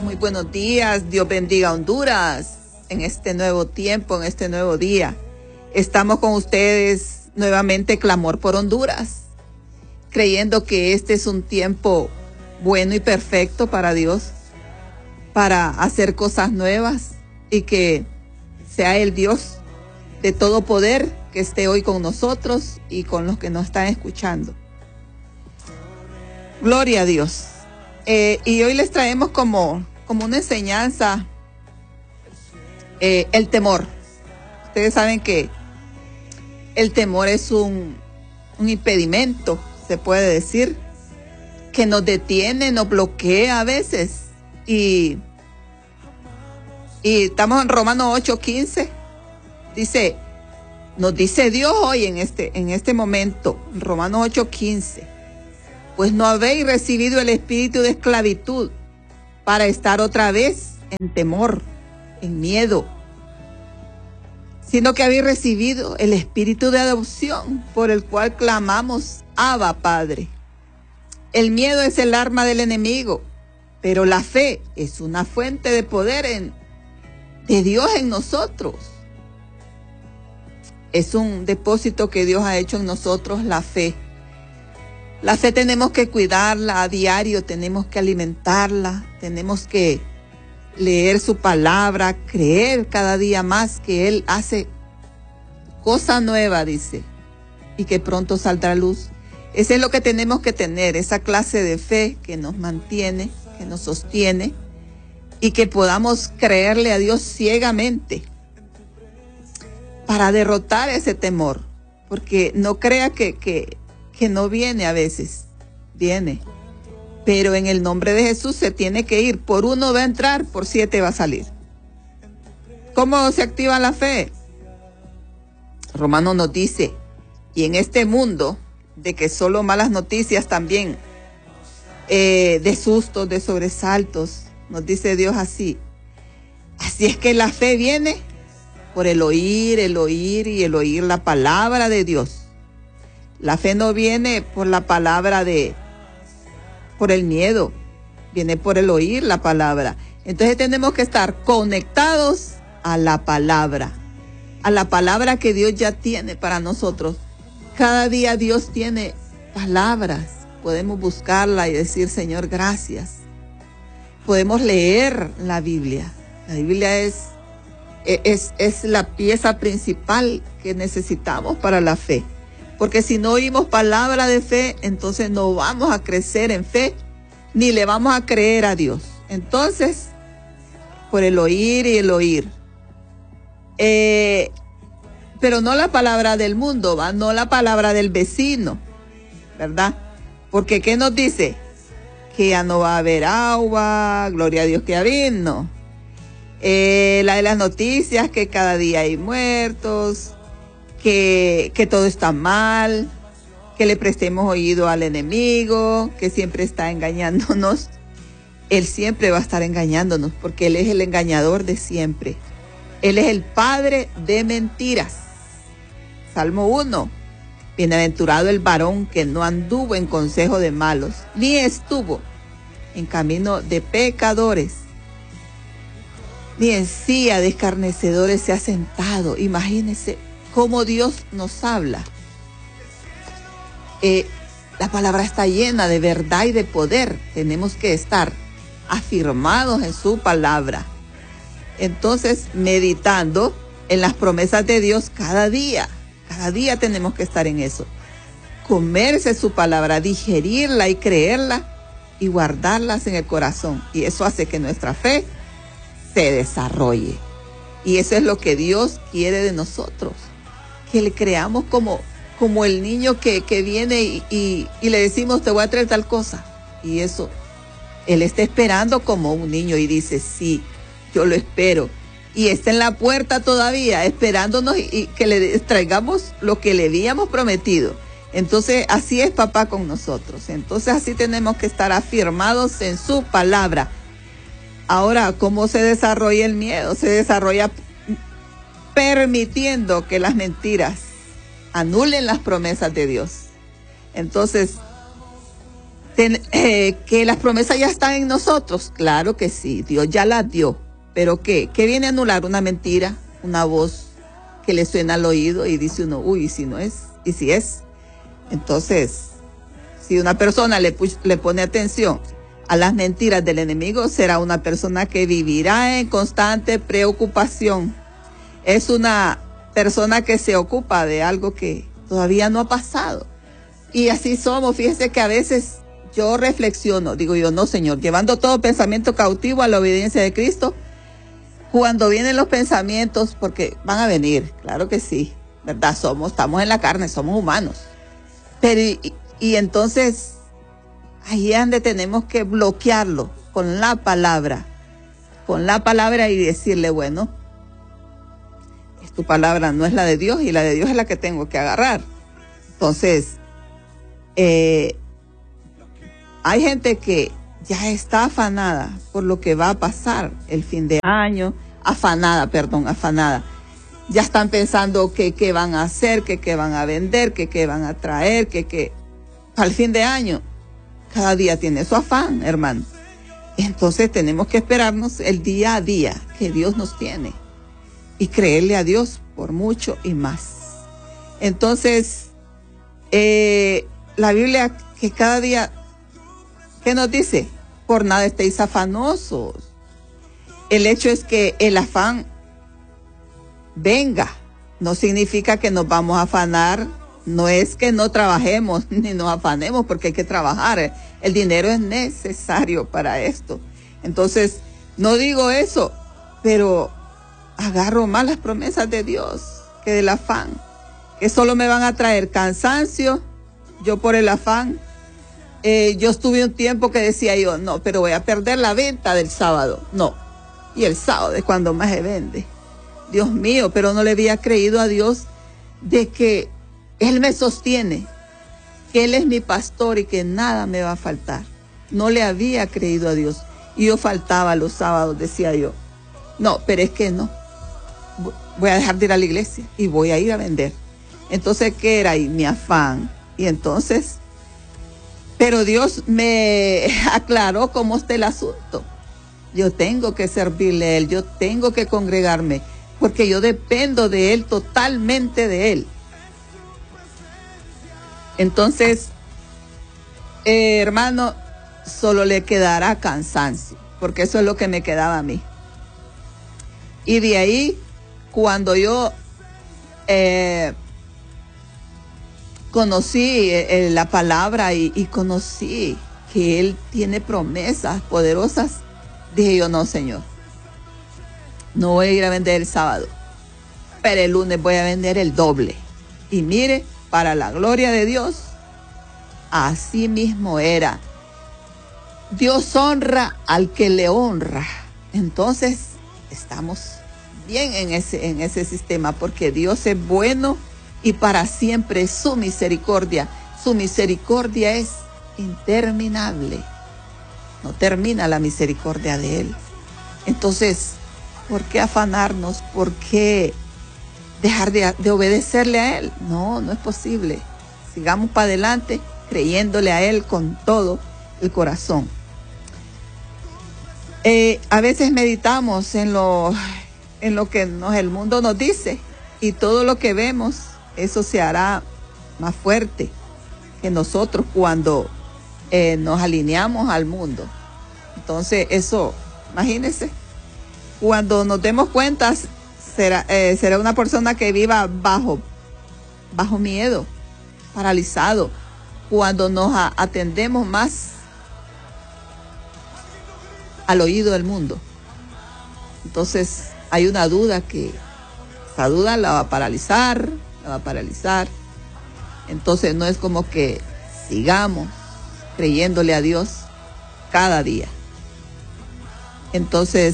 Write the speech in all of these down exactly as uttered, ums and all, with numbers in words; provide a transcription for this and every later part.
Muy buenos días, Dios bendiga a Honduras en este nuevo tiempo, en este nuevo día. Estamos con ustedes nuevamente, Clamor por Honduras, creyendo que este es un tiempo bueno y perfecto para Dios, para hacer cosas nuevas y que sea el Dios de todo poder que esté hoy con nosotros y con los que nos están escuchando. Gloria a Dios. Eh, y hoy les traemos como, como una enseñanza eh, el temor. Ustedes saben que el temor es un, un impedimento, se puede decir, que nos detiene, nos bloquea a veces. Y, y estamos en Romanos ocho quince. Dice, nos dice Dios hoy en este, en este momento, en Romanos ocho quince. Pues no habéis recibido el espíritu de esclavitud para estar otra vez en temor, en miedo, sino que habéis recibido el espíritu de adopción por el cual clamamos, Abba, Padre. El miedo es el arma del enemigo, pero la fe es una fuente de poder en, de Dios en nosotros. Es un depósito que Dios ha hecho en nosotros, la fe. La fe tenemos que cuidarla a diario, tenemos que alimentarla, tenemos que leer su palabra, creer cada día más que Él hace cosa nueva, dice, y que pronto saldrá a luz. Eso es lo que tenemos que tener, esa clase de fe que nos mantiene, que nos sostiene y que podamos creerle a Dios ciegamente para derrotar ese temor, porque no crea que... que que no viene a veces, viene, pero en el nombre de Jesús se tiene que ir, por uno va a entrar, por siete va a salir. ¿Cómo se activa la fe? Romano nos dice, y en este mundo de que solo malas noticias también, eh, de sustos, de sobresaltos, nos dice Dios así, así es que la fe viene por el oír, el oír y el oír la palabra de Dios. La fe no viene por la palabra de, por el miedo, viene por el oír la palabra. Entonces tenemos que estar conectados a la palabra, a la palabra que Dios ya tiene para nosotros. Cada día Dios tiene palabras, podemos buscarla y decir, Señor, gracias. Podemos leer la Biblia. La Biblia es, es, es la pieza principal que necesitamos para la fe. Porque si no oímos palabra de fe, entonces no vamos a crecer en fe, ni le vamos a creer a Dios. Entonces, por el oír y el oír. Eh, pero no la palabra del mundo, ¿va? No la palabra del vecino, ¿verdad? Porque ¿qué nos dice? Que ya no va a haber agua, gloria a Dios que ya vino. Eh, la de las noticias, que cada día hay muertos. Que, que todo está mal, que le prestemos oído al enemigo, que siempre está engañándonos. Él siempre va a estar engañándonos porque Él es el engañador de siempre. Él es el padre de mentiras. Salmo uno. Bienaventurado el varón que no anduvo en consejo de malos, ni estuvo en camino de pecadores, ni en silla de escarnecedores se ha sentado. Imagínense cómo Dios nos habla. Eh, la palabra está llena de verdad y de poder. Tenemos que estar afirmados en su palabra. Entonces, meditando en las promesas de Dios cada día. Cada día tenemos que estar en eso. Comerse su palabra, digerirla y creerla y guardarlas en el corazón. Y eso hace que nuestra fe se desarrolle. Y eso es lo que Dios quiere de nosotros. Que le creamos como, como el niño que, que viene y, y, y le decimos, te voy a traer tal cosa. Y eso, Él está esperando como un niño y dice, sí, yo lo espero. Y está en la puerta todavía, esperándonos y, y que le traigamos lo que le habíamos prometido. Entonces, así es papá con nosotros. Entonces, así tenemos que estar afirmados en su palabra. Ahora, ¿cómo se desarrolla el miedo? Se desarrolla permitiendo que las mentiras anulen las promesas de Dios. Entonces, ten, eh, que las promesas ya están en nosotros. Claro que sí, Dios ya las dio. Pero ¿qué? ¿Qué viene a anular? Una mentira, una voz que le suena al oído y dice uno, uy, ¿y si no es? ¿Y si es? Entonces, si una persona le, le pone atención a las mentiras del enemigo, será una persona que vivirá en constante preocupación. Es una persona que se ocupa de algo que todavía no ha pasado. Y así somos. Fíjese que a veces yo reflexiono, digo yo, no, Señor, llevando todo pensamiento cautivo a la obediencia de Cristo. Cuando vienen los pensamientos, porque van a venir, claro que sí, ¿verdad? Somos, estamos en la carne, somos humanos. Pero, y, y entonces, ahí es donde tenemos que bloquearlo con la palabra, con la palabra y decirle, bueno, es tu palabra, no es la de Dios, y la de Dios es la que tengo que agarrar. Entonces, eh, hay gente que ya está afanada por lo que va a pasar el fin de año, afanada, perdón, afanada. Ya están pensando que qué van a hacer, que qué van a vender, que qué van a traer, que qué al fin de año. Cada día tiene su afán, hermano. Entonces tenemos que esperarnos el día a día que Dios nos tiene y creerle a Dios por mucho y más. Entonces, eh, la Biblia que cada día, ¿qué nos dice? Por nada estéis afanosos. El hecho es que el afán venga, no significa que nos vamos a afanar, no es que no trabajemos ni nos afanemos, porque hay que trabajar, el dinero es necesario para esto. Entonces, no digo eso, pero agarro más las promesas de Dios que del afán, que solo me van a traer cansancio, yo por el afán. Eh, yo estuve un tiempo que decía yo, no, pero voy a perder la venta del sábado. No, y el sábado es cuando más se vende. Dios mío, pero no le había creído a Dios de que Él me sostiene, que Él es mi pastor y que nada me va a faltar. No le había creído a Dios. Y yo faltaba los sábados, decía yo. No, pero es que no. Voy a dejar de ir a la iglesia y voy a ir a vender. Entonces, ¿qué era ahí? Mi afán. Y entonces... Pero Dios me aclaró cómo está el asunto. Yo tengo que servirle a Él, yo tengo que congregarme, porque yo dependo de Él, totalmente de Él. Entonces, eh, hermano, solo le quedará cansancio, porque eso es lo que me quedaba a mí. Y de ahí, cuando yo... Eh, conocí eh, la palabra y, y conocí que Él tiene promesas poderosas, dije yo, no, Señor, no voy a ir a vender el sábado, pero el lunes voy a vender el doble. Y mire, para la gloria de Dios, así mismo era. Dios honra al que le honra. Entonces, estamos bien en ese, en ese sistema, porque Dios es bueno y para siempre su misericordia. Su misericordia es interminable. No termina la misericordia de Él. Entonces, ¿por qué afanarnos? ¿Por qué dejar de, de obedecerle a Él? No, no es posible. Sigamos para adelante creyéndole a Él con todo el corazón. Eh, a veces meditamos en lo, en lo que nos, el mundo nos dice, y todo lo que vemos, eso se hará más fuerte que nosotros cuando eh, nos alineamos al mundo. Entonces eso, imagínense, cuando nos demos cuenta, será, eh, será una persona que viva bajo, bajo miedo, paralizado, cuando nos a, atendemos más al oído del mundo. Entonces hay una duda que, esa duda la va a paralizar, la va a paralizar. Entonces no es como que sigamos creyéndole a Dios cada día. Entonces,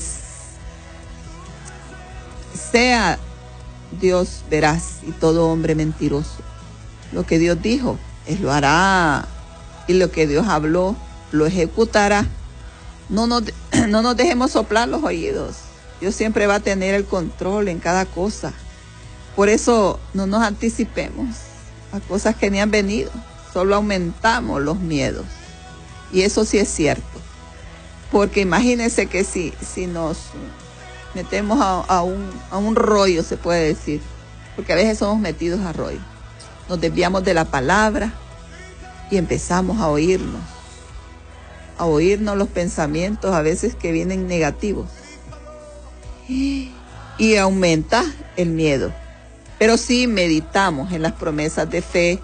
sea Dios veraz y todo hombre mentiroso. Lo que Dios dijo, Él lo hará, y lo que Dios habló, lo ejecutará. No nos, no nos dejemos soplar los oídos. Dios siempre va a tener el control en cada cosa. Por eso no nos anticipemos a cosas que ni han venido. Solo aumentamos los miedos. Y eso sí es cierto. Porque imagínense que si, si nos metemos a, a, un, a un rollo, se puede decir, porque a veces somos metidos a rollo. Nos desviamos de la palabra y empezamos a oírnos, a oírnos los pensamientos a veces que vienen negativos. Y aumenta el miedo. Pero si meditamos en las promesas de fe,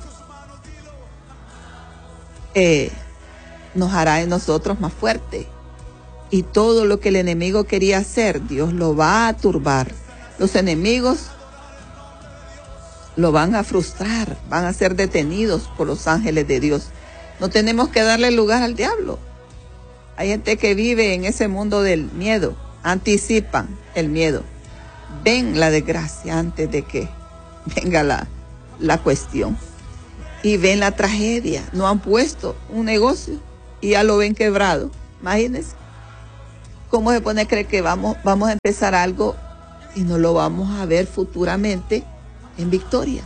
eh, nos hará en nosotros más fuerte. Y todo lo que el enemigo quería hacer, Dios lo va a turbar. Los enemigos lo van a frustrar, van a ser detenidos por los ángeles de Dios. No tenemos que darle lugar al diablo. Hay gente que vive en ese mundo del miedo, anticipan el miedo, ven la desgracia antes de que venga la, la cuestión. Y ven la tragedia, no han puesto un negocio y ya lo ven quebrado. Imagínense. ¿Cómo se pone a creer que vamos, vamos a empezar algo y no lo vamos a ver futuramente en victoria?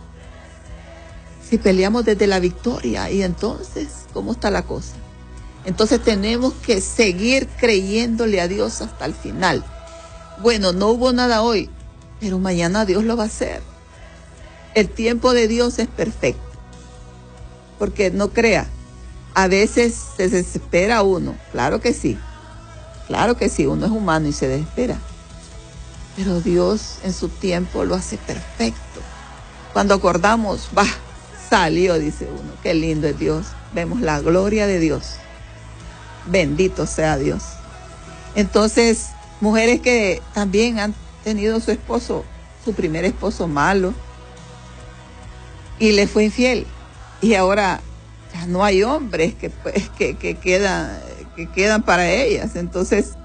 Si peleamos desde la victoria, y entonces, ¿cómo está la cosa? Entonces tenemos que seguir creyéndole a Dios hasta el final. Bueno, no hubo nada hoy, pero mañana Dios lo va a hacer. El tiempo de Dios es perfecto. Porque no crea, a veces se desespera uno, claro que sí. Claro que sí, uno es humano y se desespera. Pero Dios en su tiempo lo hace perfecto. Cuando acordamos, va, salió, dice uno. Qué lindo es Dios. Vemos la gloria de Dios. Bendito sea Dios. Entonces, mujeres que también han tenido su esposo, su primer esposo malo, y le fue infiel. Y ahora ya no hay hombres que, que, que quedan... que quedan para ellas. Entonces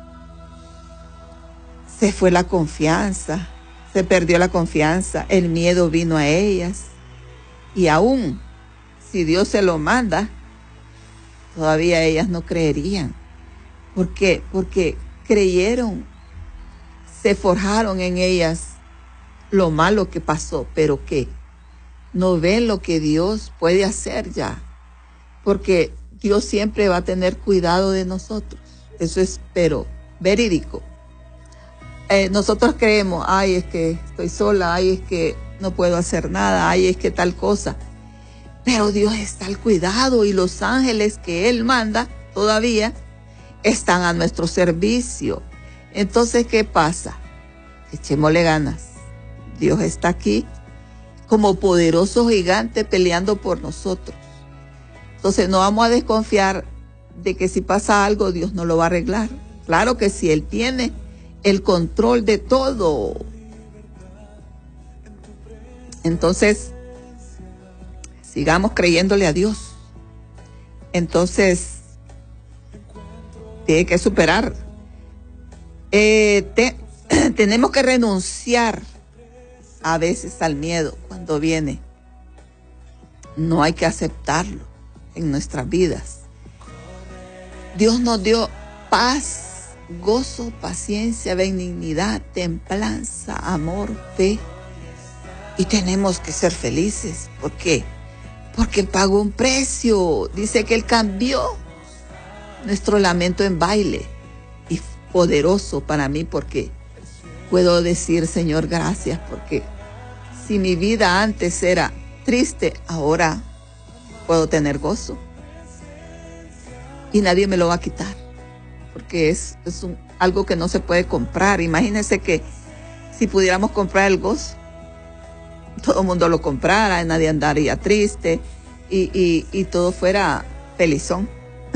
se fue la confianza, se perdió la confianza, el miedo vino a ellas, y aún si Dios se lo manda, todavía ellas no creerían. ¿Por qué? Porque creyeron, se forjaron en ellas lo malo que pasó, pero que no ven lo que Dios puede hacer ya, porque Dios siempre va a tener cuidado de nosotros. Eso es, pero, verídico. Eh, nosotros creemos, ay, es que estoy sola, ay, es que no puedo hacer nada, ay, es que tal cosa. Pero Dios está al cuidado, y los ángeles que Él manda todavía están a nuestro servicio. Entonces, ¿qué pasa? Echémosle ganas. Dios está aquí como poderoso gigante peleando por nosotros. Entonces no vamos a desconfiar de que si pasa algo, Dios no lo va a arreglar. Claro que sí, Él tiene el control de todo. Entonces, sigamos creyéndole a Dios. Entonces, tiene que superar. Eh, te, tenemos que renunciar a veces al miedo cuando viene. No hay que aceptarlo en nuestras vidas. Dios nos dio paz, gozo, paciencia, benignidad, templanza, amor, fe. Y tenemos que ser felices. ¿Por qué? Porque Él pagó un precio. Dice que Él cambió nuestro lamento en baile. Y poderoso para mí, porque puedo decir, Señor, gracias, porque si mi vida antes era triste, ahora puedo tener gozo. Y nadie me lo va a quitar, porque es, es un, algo que no se puede comprar. Imagínense que si pudiéramos comprar el gozo, todo el mundo lo comprara, nadie andaría triste, y, y, y todo fuera felizón.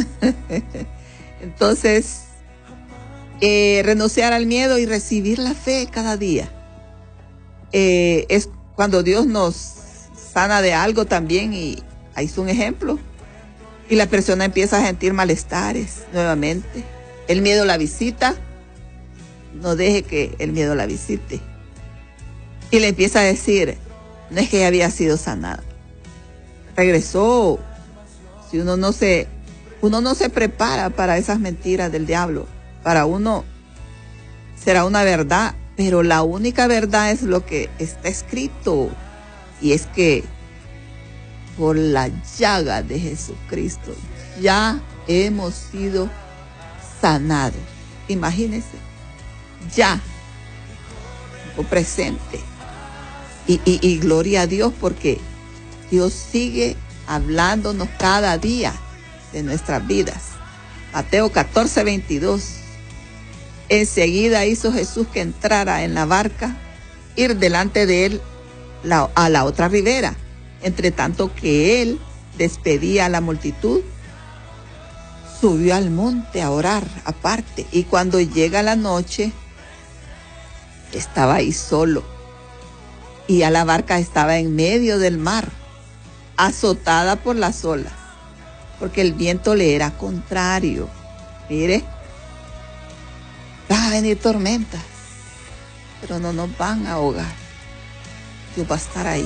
Entonces, eh, renunciar al miedo y recibir la fe cada día. Eh, es cuando Dios nos sana de algo también, y ahí es un ejemplo. Y la persona empieza a sentir malestares nuevamente. El miedo la visita. No deje que el miedo la visite. Y le empieza a decir, no es que ella había sido sanada. Regresó. Si uno no se, uno no se prepara para esas mentiras del diablo. Para uno será una verdad, pero la única verdad es lo que está escrito. Y es que por la llaga de Jesucristo ya hemos sido sanados. Imagínense, ya, o presente. Y, y, y gloria a Dios, porque Dios sigue hablándonos cada día de nuestras vidas. Mateo catorce, veintidós. Enseguida hizo Jesús que entrara en la barca, ir delante de él la, a la otra ribera. Entre tanto que él despedía a la multitud, subió al monte a orar aparte. Y cuando llega la noche, estaba ahí solo. Y ya la barca estaba en medio del mar, azotada por las olas, porque el viento le era contrario. Mire, van a venir tormentas, pero no nos van a ahogar. Dios va a estar ahí.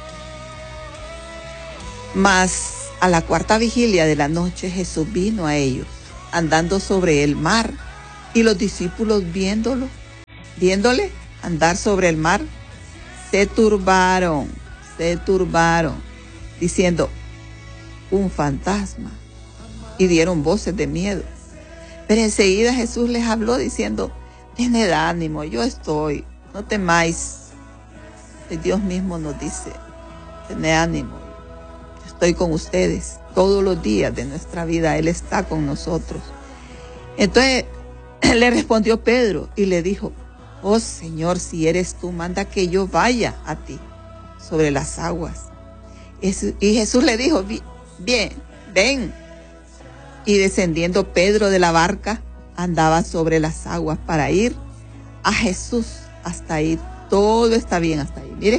Mas a la cuarta vigilia de la noche Jesús vino a ellos, andando sobre el mar, y los discípulos viéndolo, viéndole andar sobre el mar, se turbaron, se turbaron, diciendo, un fantasma, y dieron voces de miedo. Pero enseguida Jesús les habló diciendo, tened ánimo, yo estoy, no temáis. El Dios mismo nos dice, tened ánimo, yo estoy con ustedes todos los días de nuestra vida, Él está con nosotros. Entonces le respondió Pedro y le dijo, oh Señor, si eres tú, manda que yo vaya a ti sobre las aguas. Y Jesús le dijo, bien, ven. Y descendiendo Pedro de la barca, andaba sobre las aguas para ir a Jesús. Hasta ahí, todo está bien hasta ahí, mire.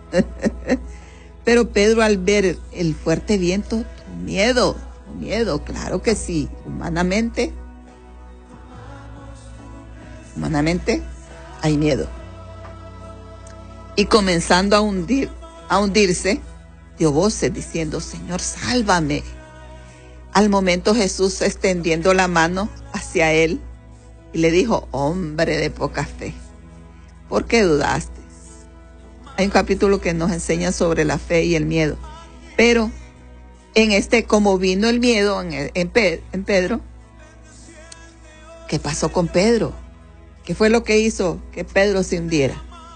Pero Pedro, al ver el fuerte viento, tuvo miedo, tuvo miedo, claro que sí, humanamente, humanamente hay miedo. Y comenzando a hundir, a hundirse, dio voces diciendo, Señor, sálvame. Al momento Jesús, extendiendo la mano hacia él, y le dijo, hombre de poca fe, ¿por qué dudaste? Hay un capítulo que nos enseña sobre la fe y el miedo. Pero en este, como vino el miedo en, en, en Pedro, ¿qué pasó con Pedro? ¿Qué fue lo que hizo que Pedro se hundiera?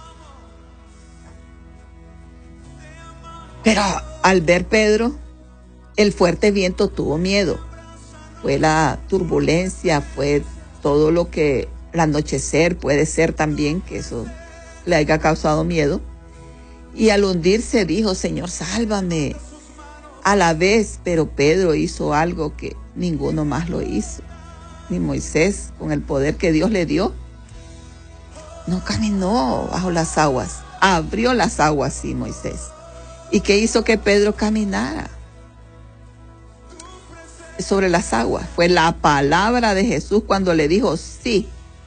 Pero al ver Pedro, el fuerte viento tuvo miedo. Fue la turbulencia, fue todo lo que, el anochecer puede ser también, que eso le haya causado miedo. Y al hundirse dijo, Señor, sálvame. A la vez, pero Pedro hizo algo que ninguno más lo hizo. Ni Moisés, con el poder que Dios le dio, no caminó bajo las aguas. Abrió las aguas, sí, Moisés. ¿Y qué hizo que Pedro caminara sobre las aguas? Fue la palabra de Jesús cuando le dijo, sí,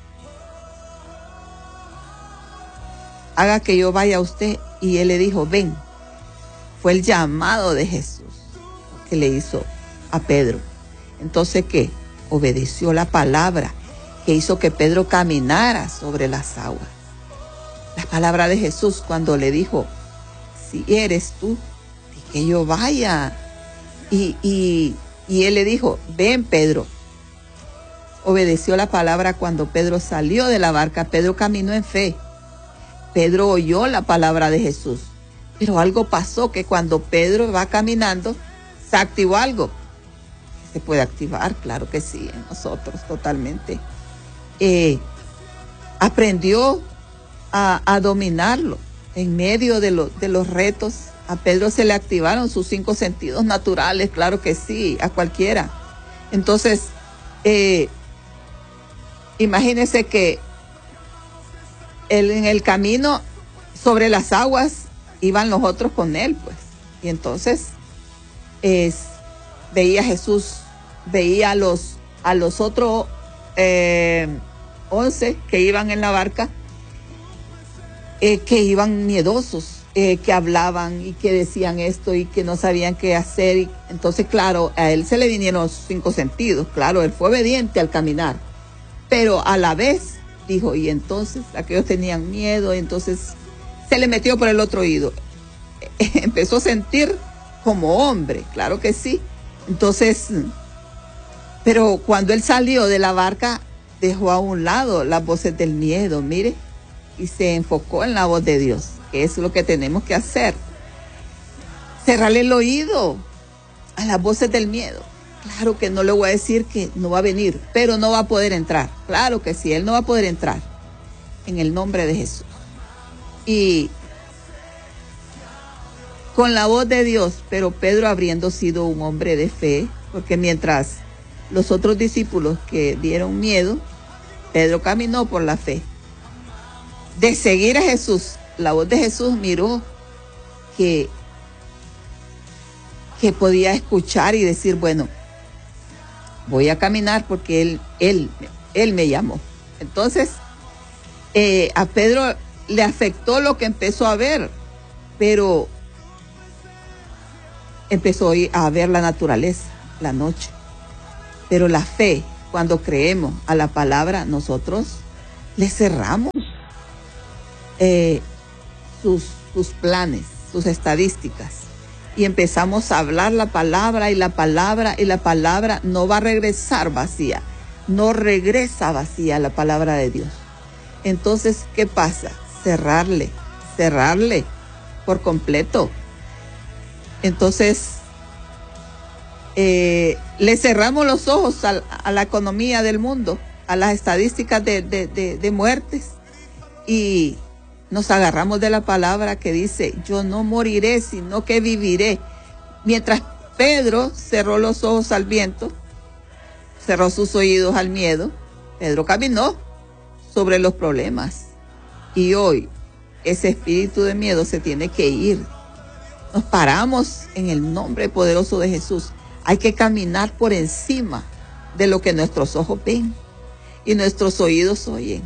haga que yo vaya a usted. Y él le dijo, ven. Fue el llamado de Jesús que le hizo a Pedro. Entonces, ¿qué? Obedeció la palabra que hizo que Pedro caminara sobre las aguas. La palabra de Jesús cuando le dijo, si eres tú, que yo vaya. Y, y, y él le dijo, ven, Pedro. Obedeció la palabra cuando Pedro salió de la barca. Pedro caminó en fe. Pedro oyó la palabra de Jesús. Pero algo pasó, que cuando Pedro va caminando, se activó algo. Se puede activar, claro que sí, en nosotros totalmente. Eh, aprendió a, a dominarlo. En medio de, lo, de los retos, a Pedro se le activaron sus cinco sentidos naturales, claro que sí, a cualquiera. Entonces, eh, imagínense que él, en el camino sobre las aguas iban los otros con él, pues. Y entonces es, veía a Jesús, veía a los, a los otros eh, once que iban en la barca, eh, que iban miedosos, eh, que hablaban y que decían esto y que no sabían qué hacer. Y entonces, claro, a él se le vinieron los cinco sentidos, claro, él fue obediente al caminar, pero a la vez dijo, y entonces aquellos tenían miedo, entonces se le metió por el otro oído. Empezó a sentir como hombre, claro que sí. Entonces Pero cuando él salió de la barca, dejó a un lado las voces del miedo, mire, y se enfocó en la voz de Dios, que es lo que tenemos que hacer. Cerrarle el oído a las voces del miedo. Claro que no le voy a decir que no va a venir, pero no va a poder entrar. Claro que sí, él no va a poder entrar. En el nombre de Jesús. Y con la voz de Dios, pero Pedro habiendo sido un hombre de fe, porque mientras los otros discípulos que dieron miedo, Pedro caminó por la fe. De seguir a Jesús, la voz de Jesús miró que, que podía escuchar y decir, bueno, voy a caminar porque él, él, él me llamó. Entonces, eh, a Pedro le afectó lo que empezó a ver, pero empezó a ver la naturaleza, la noche. Pero la fe, cuando creemos a la palabra, nosotros le cerramos eh, sus, sus planes, sus estadísticas, y empezamos a hablar la palabra, y la palabra, y la palabra no va a regresar vacía, no regresa vacía la palabra de Dios. Entonces, ¿qué pasa? Cerrarle, cerrarle por completo. Entonces, eh, le cerramos los ojos a, a la economía del mundo, a las estadísticas de, de, de, de muertes, y nos agarramos de la palabra que dice, yo no moriré, sino que viviré. Mientras Pedro cerró los ojos al viento, cerró sus oídos al miedo, Pedro caminó sobre los problemas. Y hoy ese espíritu de miedo se tiene que ir. Nos paramos en el nombre poderoso de Jesús. Hay que caminar por encima de lo que nuestros ojos ven y nuestros oídos oyen.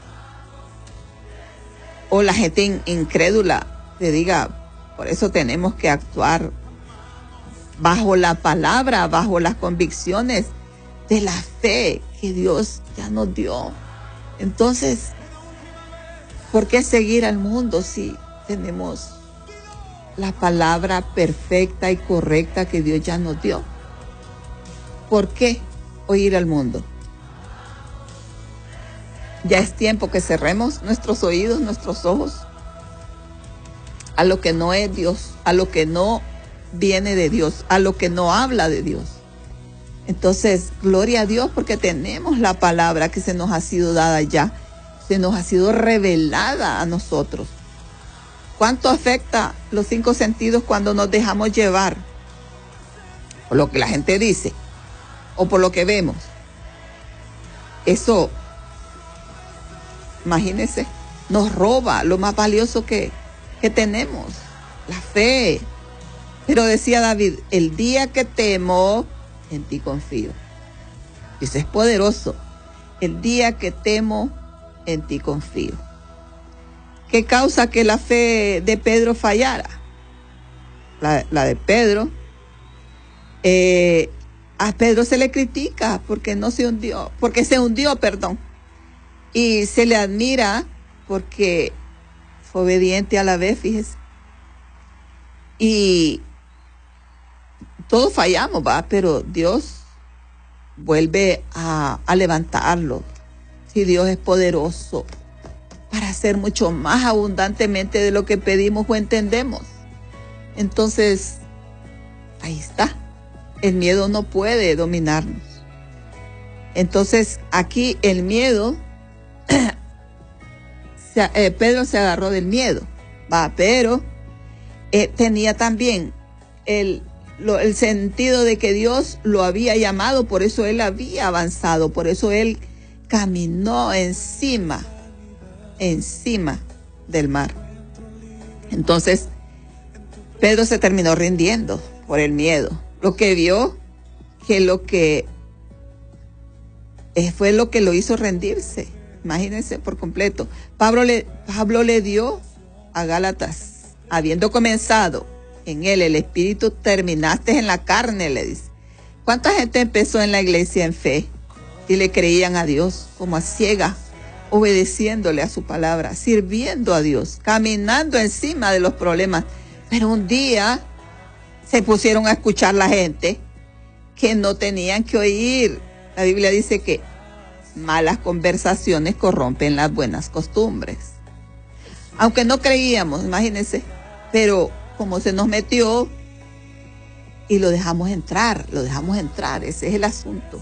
O la gente incrédula te diga, por eso tenemos que actuar bajo la palabra, bajo las convicciones de la fe que Dios ya nos dio. Entonces, ¿por qué seguir al mundo si tenemos la palabra perfecta y correcta que Dios ya nos dio? ¿Por qué oír al mundo? Ya es tiempo que cerremos nuestros oídos, nuestros ojos a lo que no es Dios, a lo que no viene de Dios, a lo que no habla de Dios. Entonces, gloria a Dios porque tenemos la palabra que se nos ha sido dada ya, se nos ha sido revelada a nosotros. ¿Cuánto afecta los cinco sentidos cuando nos dejamos llevar por lo que la gente dice o por lo que vemos? Eso, imagínense, nos roba lo más valioso que, que tenemos, la fe. Pero decía David, el día que temo, en ti confío. Eso es poderoso. El día que temo, en ti confío. ¿Qué causa que la fe de Pedro fallara? La, la de Pedro. Eh, a Pedro se le critica porque no se hundió, porque se hundió, perdón. Y se le admira porque fue obediente a la vez, fíjese. Y todos fallamos, va, pero Dios vuelve a, a levantarlo. Si Dios es poderoso para hacer mucho más abundantemente de lo que pedimos o entendemos. Entonces, ahí está. El miedo no puede dominarnos. Entonces, aquí el miedo, se, eh, Pedro se agarró del miedo, va, pero eh, tenía también el, lo, el sentido de que Dios lo había llamado, por eso él había avanzado, por eso él caminó encima, encima del mar. Entonces, Pedro se terminó rindiendo por el miedo. Lo que vio, que lo que eh, fue lo que lo hizo rendirse. Imagínense por completo. Pablo le, Pablo le dio a Gálatas, habiendo comenzado en él el espíritu, terminaste en la carne, le dice. ¿Cuánta gente empezó en la iglesia en fe y le creían a Dios como a ciega, obedeciéndole a su palabra, sirviendo a Dios, caminando encima de los problemas? Pero un día se pusieron a escuchar la gente que no tenían que oír La Biblia dice que malas conversaciones corrompen las buenas costumbres. Aunque no creíamos, imagínense, pero como se nos metió y lo dejamos entrar, lo dejamos entrar, ese es el asunto.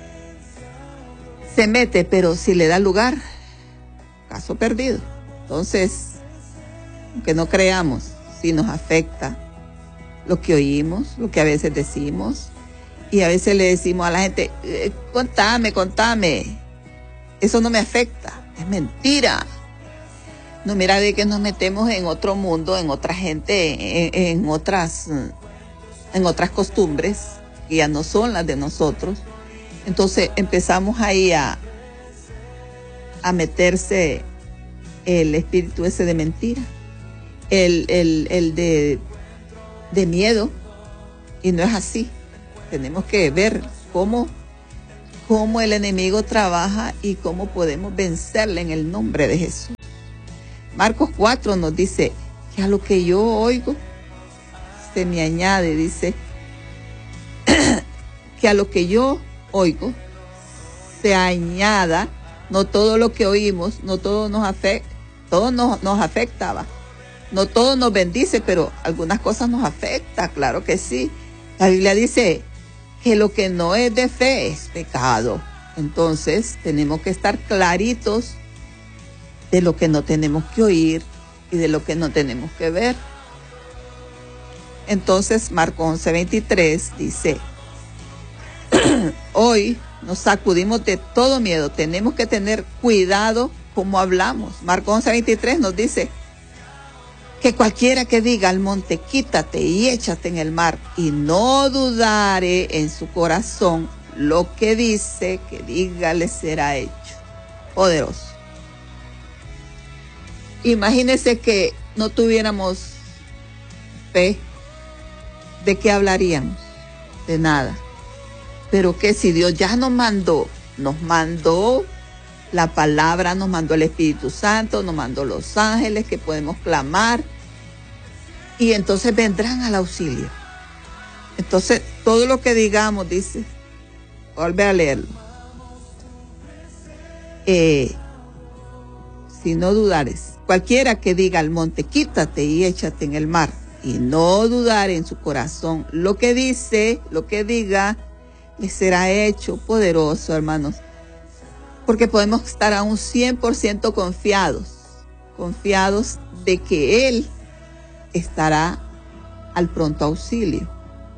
Se mete, pero si le da lugar, caso perdido. Entonces, aunque no creamos, sí nos afecta lo que oímos, lo que a veces decimos, y a veces le decimos a la gente, eh, contame, contame, eso no me afecta, es mentira. No, mira de que nos metemos en otro mundo, en otra gente, en, en otras, en otras costumbres que ya no son las de nosotros. Entonces empezamos ahí a, a meterse el espíritu ese de mentira, el, el, el de, de miedo, y no es así. Tenemos que ver cómo, cómo el enemigo trabaja y cómo podemos vencerle en el nombre de Jesús. Marcos cuatro nos dice que a lo que yo oigo se me añade, dice que a lo que yo oigo se añada, no todo lo que oímos, no todo nos afecta, todo nos, nos afectaba, no todo nos bendice, pero algunas cosas nos afecta, claro que sí. La Biblia dice que lo que no es de fe es pecado. Entonces tenemos que estar claritos de lo que no tenemos que oír y de lo que no tenemos que ver. Entonces Marcos once veintitrés dice, hoy nos sacudimos de todo miedo, tenemos que tener cuidado como hablamos. Marcos once veintitrés nos dice que cualquiera que diga al monte, quítate y échate en el mar, y no dudare en su corazón, lo que dice, que diga le será hecho. Poderoso. Imagínense que no tuviéramos fe, ¿de qué hablaríamos? De nada. Pero que si Dios ya nos mandó, nos mandó la palabra, nos mandó el Espíritu Santo, nos mandó los ángeles que podemos clamar, y entonces vendrán al auxilio. Entonces, todo lo que digamos, dice, vuelve a leerlo. Eh, si no dudares, cualquiera que diga al monte, quítate y échate en el mar, y no dudar en su corazón, lo que dice, lo que diga, le será hecho. Poderoso, hermanos. Porque podemos estar a un cien por ciento confiados, confiados de que Él estará al pronto auxilio.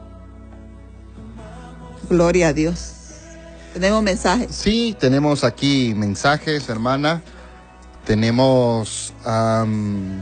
Gloria a Dios. ¿Tenemos mensajes? Sí, tenemos aquí mensajes, hermana. Tenemos, um,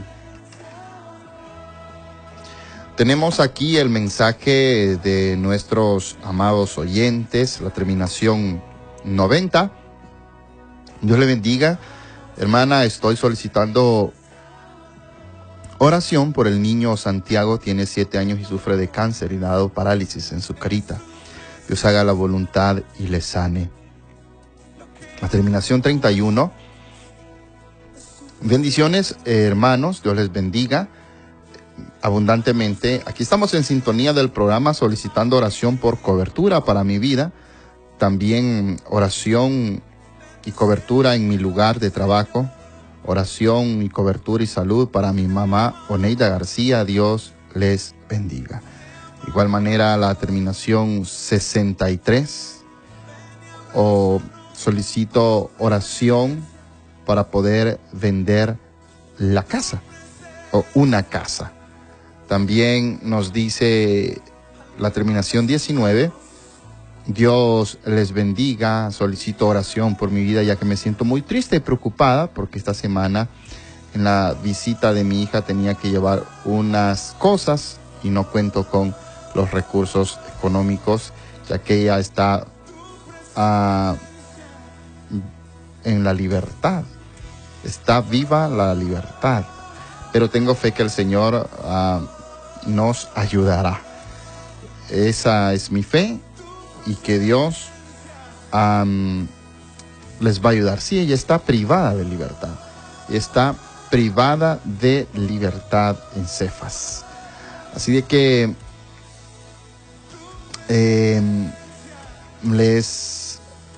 tenemos aquí el mensaje de nuestros amados oyentes, la terminación noventa. Dios le bendiga. Hermana, estoy solicitando oración por el niño Santiago, tiene siete años y sufre de cáncer y le ha dado parálisis en su carita. Dios haga la voluntad y le sane. La terminación treinta y uno. Bendiciones, eh, hermanos, Dios les bendiga abundantemente. Aquí estamos en sintonía del programa solicitando oración por cobertura para mi vida, también oración y cobertura en mi lugar de trabajo, oración y cobertura y salud para mi mamá Oneida García. Dios les bendiga. De igual manera, la terminación sesenta y tres, o solicito oración para poder vender la casa o una casa. También nos dice la terminación diecinueve, Dios les bendiga, solicito oración por mi vida ya que me siento muy triste y preocupada porque esta semana en la visita de mi hija tenía que llevar unas cosas y no cuento con los recursos económicos ya que ella está uh, en la libertad. Está viva la libertad, pero tengo fe que el Señor uh, nos ayudará. Esa es mi fe y que Dios um, les va a ayudar. Sí, ella está privada de libertad, está privada de libertad en Cefas. Así de que eh, les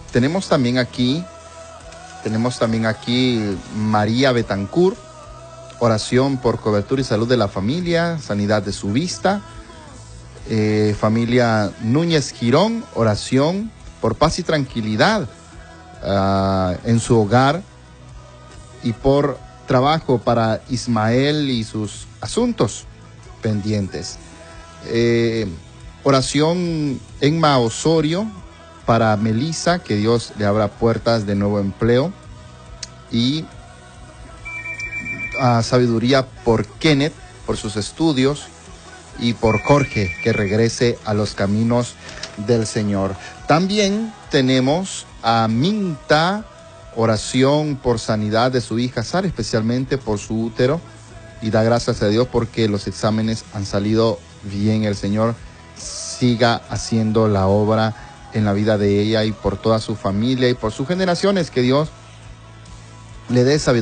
tenemos también aquí, tenemos también aquí María Betancourt, oración por cobertura y salud de la familia, sanidad de su vista. Eh, familia Núñez Girón, oración por paz y tranquilidad uh, en su hogar y por trabajo para Ismael y sus asuntos pendientes. Eh, oración Enma Osorio para Melissa, que Dios le abra puertas de nuevo empleo, y uh, sabiduría por Kenneth, por sus estudios, y por Jorge, que regrese a los caminos del Señor. También tenemos a Minta, oración por sanidad de su hija Sara, especialmente por su útero, y da gracias a Dios porque los exámenes han salido bien. El Señor siga haciendo la obra en la vida de ella y por toda su familia y por sus generaciones, que Dios le dé sabiduría